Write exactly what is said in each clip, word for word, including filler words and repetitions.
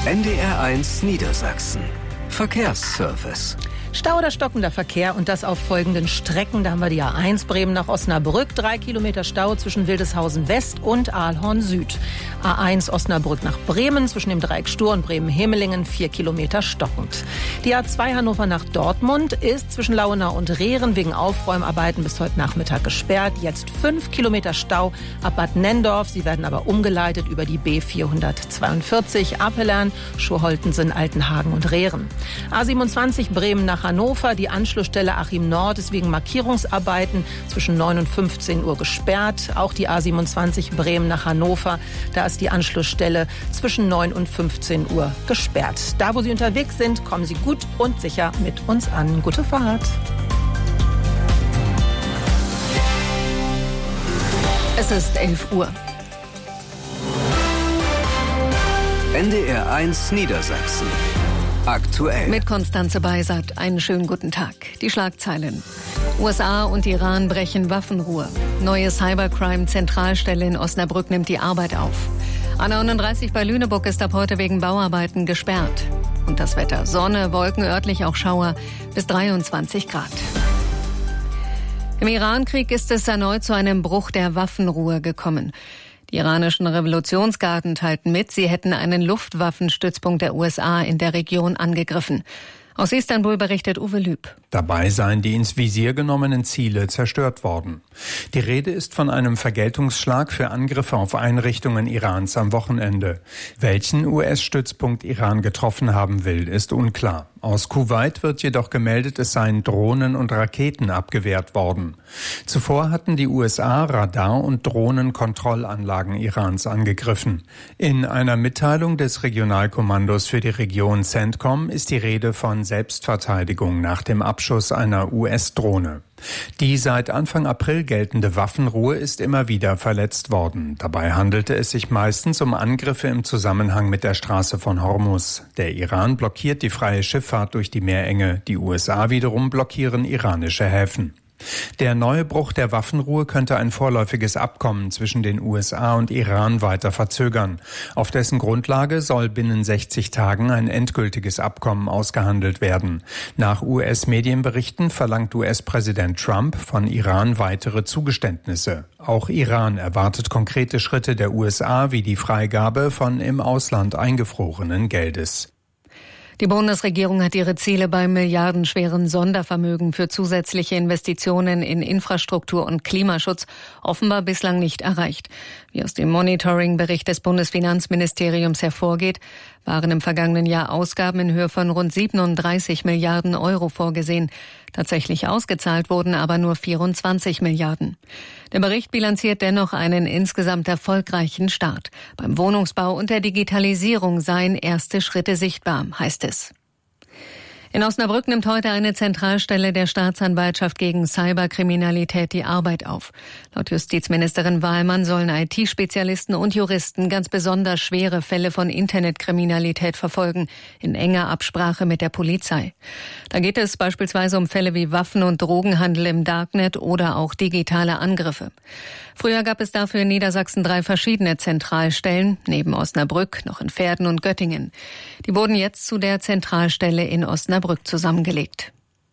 N D R eins Niedersachsen. Verkehrsservice. Stau oder stockender Verkehr und das auf folgenden Strecken. Da haben wir die A eins Bremen nach Osnabrück, drei Kilometer Stau zwischen Wildeshausen West und Ahlhorn Süd. A eins Osnabrück nach Bremen zwischen dem Dreieck Stur und Bremen-Hemelingen, vier Kilometer stockend. Die A zwei Hannover nach Dortmund ist zwischen Lauenau und Rehren wegen Aufräumarbeiten bis heute Nachmittag gesperrt. Jetzt fünf Kilometer Stau ab Bad Nenndorf. Sie werden aber umgeleitet über die B vierhundertzweiundvierzig, Apelern, Schurholtensen, Altenhagen und Rehren. A siebenundzwanzig Bremen nach Hannover. Die Anschlussstelle Achim Nord ist wegen Markierungsarbeiten zwischen neun und fünfzehn Uhr gesperrt. Auch die A siebenundzwanzig Bremen nach Hannover. Da ist die Anschlussstelle zwischen neun und fünfzehn Uhr gesperrt. Da, wo Sie unterwegs sind, kommen Sie gut und sicher mit uns an. Gute Fahrt. Es ist elf Uhr. N D R eins Niedersachsen. Aktuell. Mit Konstanze Beisert. Einen schönen guten Tag. Die Schlagzeilen. U S A und Iran brechen Waffenruhe. Neue Cybercrime-Zentralstelle in Osnabrück nimmt die Arbeit auf. A neununddreißig bei Lüneburg ist ab heute wegen Bauarbeiten gesperrt. Und das Wetter. Sonne, Wolken, örtlich auch Schauer bis dreiundzwanzig Grad. Im Irankrieg ist es erneut zu einem Bruch der Waffenruhe gekommen. Die iranischen Revolutionsgarden teilten mit, sie hätten einen Luftwaffenstützpunkt der U S A in der Region angegriffen. Aus Istanbul berichtet Uwe Lüb. Dabei seien die ins Visier genommenen Ziele zerstört worden. Die Rede ist von einem Vergeltungsschlag für Angriffe auf Einrichtungen Irans am Wochenende. Welchen U S-Stützpunkt Iran getroffen haben will, ist unklar. Aus Kuwait wird jedoch gemeldet, es seien Drohnen und Raketen abgewehrt worden. Zuvor hatten die U S A Radar- und Drohnenkontrollanlagen Irans angegriffen. In einer Mitteilung des Regionalkommandos für die Region CENTCOM ist die Rede von Selbstverteidigung nach dem Abschuss einer U S-Drohne. Die seit Anfang April geltende Waffenruhe ist immer wieder verletzt worden. Dabei handelte es sich meistens um Angriffe im Zusammenhang mit der Straße von Hormuz. Der Iran blockiert die freie Schifffahrt durch die Meerenge. Die U S A wiederum blockieren iranische Häfen. Der neue Bruch der Waffenruhe könnte ein vorläufiges Abkommen zwischen den U S A und Iran weiter verzögern. Auf dessen Grundlage soll binnen sechzig Tagen ein endgültiges Abkommen ausgehandelt werden. Nach U S-Medienberichten verlangt U S-Präsident Trump von Iran weitere Zugeständnisse. Auch Iran erwartet konkrete Schritte der U S A wie die Freigabe von im Ausland eingefrorenen Geldes. Die Bundesregierung hat ihre Ziele beim milliardenschweren Sondervermögen für zusätzliche Investitionen in Infrastruktur und Klimaschutz offenbar bislang nicht erreicht. Wie aus dem Monitoring-Bericht des Bundesfinanzministeriums hervorgeht, waren im vergangenen Jahr Ausgaben in Höhe von rund siebenunddreißig Milliarden Euro vorgesehen. Tatsächlich ausgezahlt wurden aber nur vierundzwanzig Milliarden. Der Bericht bilanziert dennoch einen insgesamt erfolgreichen Start. Beim Wohnungsbau und der Digitalisierung seien erste Schritte sichtbar, heißt es. In Osnabrück nimmt heute eine Zentralstelle der Staatsanwaltschaft gegen Cyberkriminalität die Arbeit auf. Laut Justizministerin Wahlmann sollen I T-Spezialisten und Juristen ganz besonders schwere Fälle von Internetkriminalität verfolgen, in enger Absprache mit der Polizei. Da geht es beispielsweise um Fälle wie Waffen- und Drogenhandel im Darknet oder auch digitale Angriffe. Früher gab es dafür in Niedersachsen drei verschiedene Zentralstellen, neben Osnabrück noch in Verden und Göttingen. Die wurden jetzt zu der Zentralstelle in Osnabrück zusammengelegt.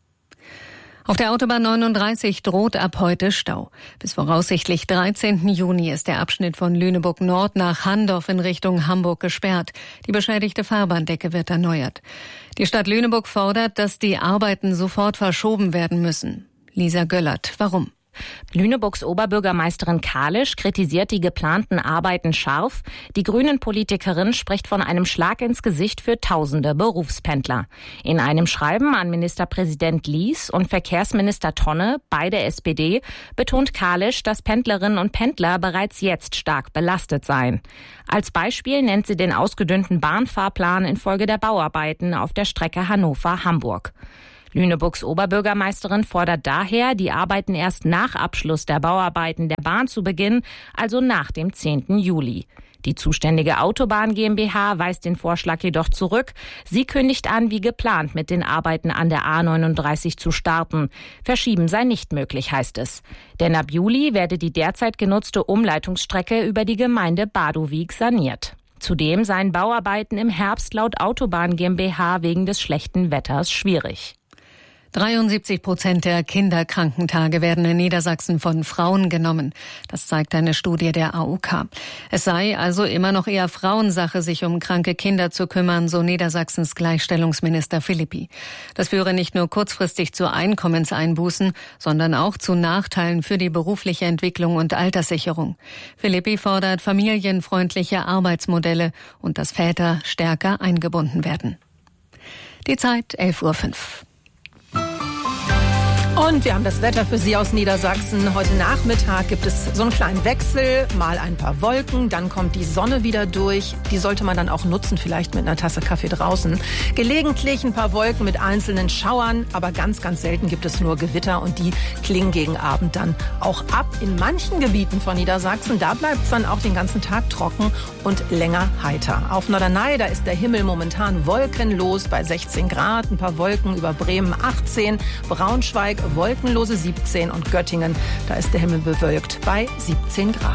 Auf der Autobahn neununddreißig droht ab heute Stau. Bis voraussichtlich dreizehnten Juni ist der Abschnitt von Lüneburg Nord nach Handorf in Richtung Hamburg gesperrt. Die beschädigte Fahrbahndecke wird erneuert. Die Stadt Lüneburg fordert, dass die Arbeiten sofort verschoben werden müssen. Lisa Göllert, warum? Lüneburgs Oberbürgermeisterin Kalisch kritisiert die geplanten Arbeiten scharf. Die Grünen-Politikerin spricht von einem Schlag ins Gesicht für tausende Berufspendler. In einem Schreiben an Ministerpräsident Lies und Verkehrsminister Tonne, beide S P D, betont Kalisch, dass Pendlerinnen und Pendler bereits jetzt stark belastet seien. Als Beispiel nennt sie den ausgedünnten Bahnfahrplan infolge der Bauarbeiten auf der Strecke Hannover-Hamburg. Lüneburgs Oberbürgermeisterin fordert daher, die Arbeiten erst nach Abschluss der Bauarbeiten der Bahn zu beginnen, also nach dem zehnten Juli. Die zuständige Autobahn GmbH weist den Vorschlag jedoch zurück. Sie kündigt an, wie geplant mit den Arbeiten an der A neununddreißig zu starten. Verschieben sei nicht möglich, heißt es. Denn ab Juli werde die derzeit genutzte Umleitungsstrecke über die Gemeinde Badowig saniert. Zudem seien Bauarbeiten im Herbst laut Autobahn GmbH wegen des schlechten Wetters schwierig. dreiundsiebzig Prozent der Kinderkrankentage werden in Niedersachsen von Frauen genommen. Das zeigt eine Studie der A O K. Es sei also immer noch eher Frauensache, sich um kranke Kinder zu kümmern, so Niedersachsens Gleichstellungsminister Philippi. Das führe nicht nur kurzfristig zu Einkommenseinbußen, sondern auch zu Nachteilen für die berufliche Entwicklung und Alterssicherung. Philippi fordert familienfreundliche Arbeitsmodelle und dass Väter stärker eingebunden werden. Die Zeit elf Uhr fünf. Und wir haben das Wetter für Sie aus Niedersachsen. Heute Nachmittag gibt es so einen kleinen Wechsel, mal ein paar Wolken, dann kommt die Sonne wieder durch. Die sollte man dann auch nutzen, vielleicht mit einer Tasse Kaffee draußen. Gelegentlich ein paar Wolken mit einzelnen Schauern, aber ganz, ganz selten gibt es nur Gewitter und die klingen gegen Abend dann auch ab. In manchen Gebieten von Niedersachsen, da bleibt es dann auch den ganzen Tag trocken und länger heiter. Auf Norderney, da ist der Himmel momentan wolkenlos bei sechzehn Grad, ein paar Wolken über Bremen achtzehn, Braunschweig wolkenlose siebzehn und Göttingen, da ist der Himmel bewölkt bei siebzehn Grad.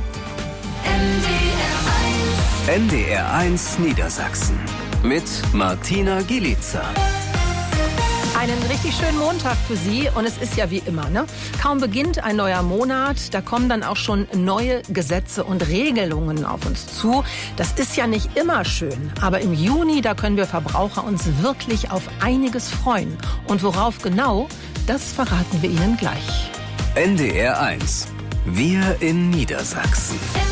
N D R eins Niedersachsen mit Martina Gielica. Einen richtig schönen Montag für Sie und es ist ja wie immer, ne? Kaum beginnt ein neuer Monat, da kommen dann auch schon neue Gesetze und Regelungen auf uns zu. Das ist ja nicht immer schön, aber im Juni, da können wir Verbraucher uns wirklich auf einiges freuen. Und worauf genau, das verraten wir Ihnen gleich. N D R eins. Wir in Niedersachsen.